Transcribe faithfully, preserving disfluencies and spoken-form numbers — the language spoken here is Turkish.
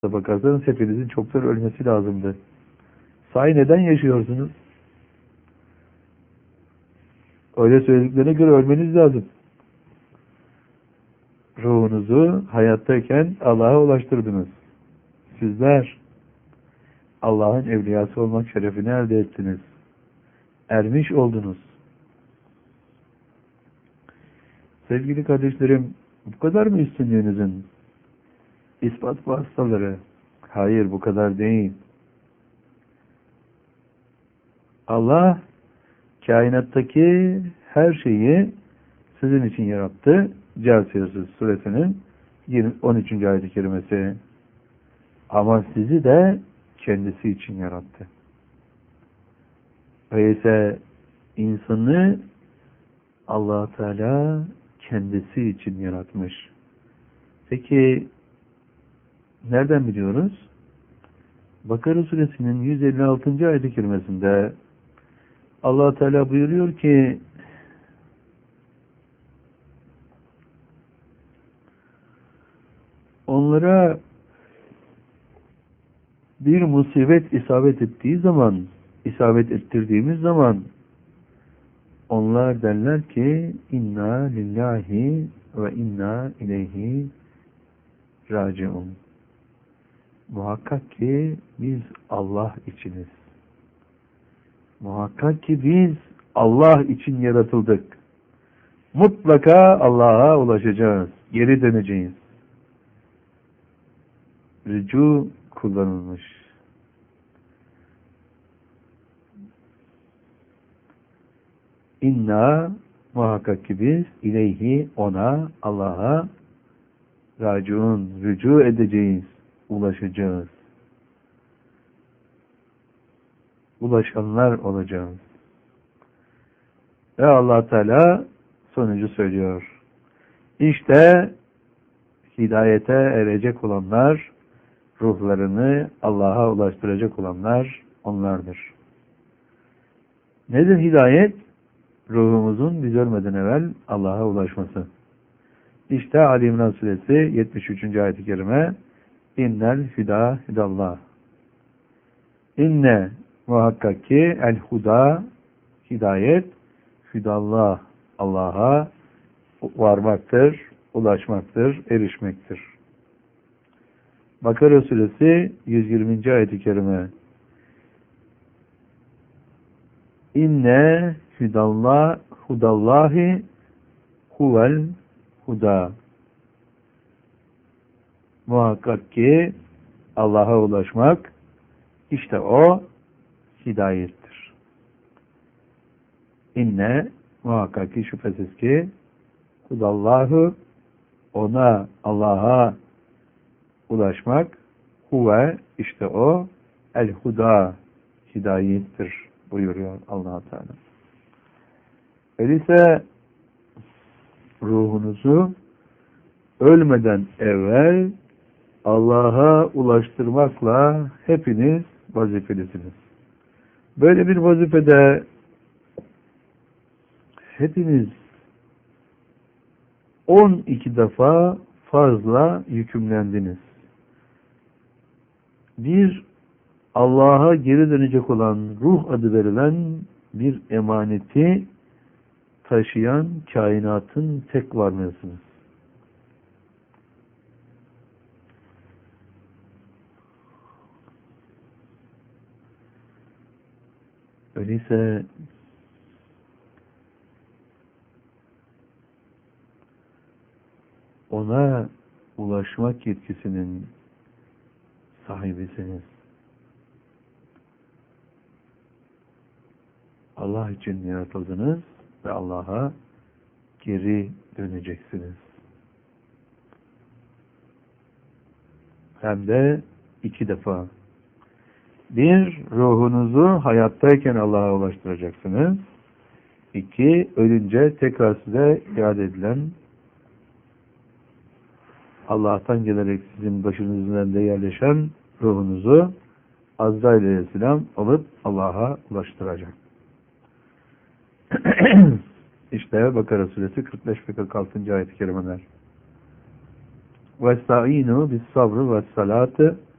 bakarsanız hepinizin çoktan ölmesi lazımdı. Sahi neden yaşıyorsunuz? Öyle söylediklerine göre ölmeniz lazım. Ruhunuzu hayattayken Allah'a ulaştırdınız. Sizler Allah'ın evliyası olmak şerefini elde ettiniz. Ermiş oldunuz. Sevgili kardeşlerim, bu kadar mı üstünlüğünüzün ispat vasıtaları? Hayır, bu kadar değil. Allah kainattaki her şeyi sizin için yarattı. Câsiyası suresinin on üçüncü ayet-i kerimesi. Ama sizi de kendisi için yarattı. Öyleyse insanı Allah Teala kendisi için yaratmış. Peki nereden biliyoruz? Bakara suresinin yüz elli altıncı ayet-i kerimesinde Allah Teala buyuruyor ki onlara bir musibet isabet ettiği zaman, isabet ettirdiğimiz zaman onlar derler ki inna lillahi ve inna ileyhi raciun. Muhakkak ki biz Allah içiniz. Muhakkak ki biz Allah için yaratıldık. Mutlaka Allah'a ulaşacağız. Geri döneceğiz. Rücu kullanılmış. İnna muhakkak ki biz ileyhi ona Allah'a raciun rücu edeceğiz. Ulaşacağız. Ulaşanlar olacağız. Ve Allah Teala sonucu söylüyor. İşte hidayete erecek olanlar, ruhlarını Allah'a ulaştıracak olanlar onlardır. Nedir hidayet? Ruhumuzun biz ölmeden evvel Allah'a ulaşması. İşte Ali İmran suresi yetmiş üçüncü ayet-i kerime İnnel hüda hidallah. İnne muhakkak ki el huda hidayet hüdallah Allah'a varmaktır, ulaşmaktır, erişmektir. Bakara suresi yüz yirminci ayet-i kerime İnne hüdallah hudallahi huvel huda. Muhakkak ki Allah'a ulaşmak işte o hidayettir. İnne muhakkak ki şüphesiz ki hudallahu ona Allah'a ulaşmak huve işte o el huda hidayettir buyuruyor Allah Teala. Öyleyse ruhunuzu ölmeden evvel Allah'a ulaştırmakla hepiniz vazifelisiniz. Böyle bir vazifede hepiniz on iki defa fazla yükümlendiniz. Bir Allah'a geri dönecek olan ruh adı verilen bir emaneti taşıyan kainatın tek varlığısınız. Öyleyse ona ulaşmak yetkisinin sahibisiniz. Allah için yaratıldınız ve Allah'a geri döneceksiniz. Hem de iki defa. Bir, ruhunuzu hayattayken Allah'a ulaştıracaksınız. İki, ölünce tekrar size iade edilen Allah'tan gelerek sizin başınızın üzerinde yerleşen ruhunuzu Azrail Aleyhisselam alıp Allah'a ulaştıracak. İşte Bakara suresi kırk beş ve kırk altıncı ayet-i kerimeler. Vesta'inu bis sabrı ve salati